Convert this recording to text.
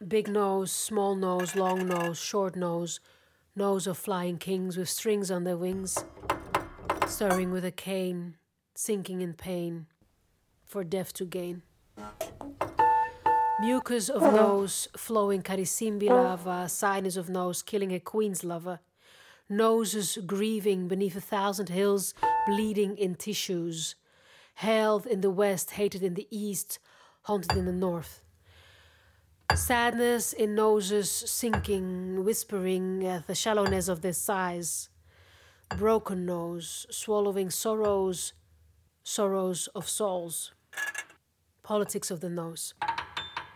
Big nose, small nose, long nose, short nose, nose of flying kings with strings on their wings, stirring with a cane, sinking in pain, for death to gain. Mucus of nose, flowing Carisimbi lava, sinus of nose, killing a queen's lover. Noses grieving beneath 1,000 hills, bleeding in tissues. Held in the west, hated in the east, haunted in the north. Sadness in noses, sinking, whispering at the shallowness of their sighs. Broken nose, swallowing sorrows, sorrows of souls. Politics of the nose.